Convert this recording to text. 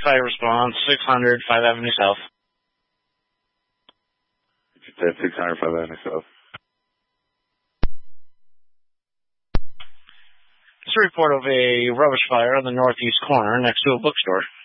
Fire response, 600 5 Avenue South. That's 600 5 Avenue South. It's a report of a rubbish fire on the northeast corner next to a bookstore.